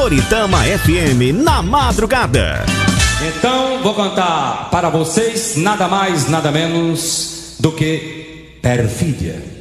Toritama FM na madrugada. Então vou cantar para vocês nada mais, nada menos do que Perfídia.